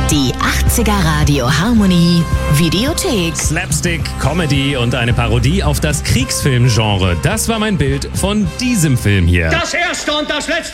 Die 80er Radio Harmonie Videothek. Slapstick, Comedy und eine Parodie auf das Kriegsfilmgenre. Das war mein Bild von diesem Film hier. Das erste und das letzte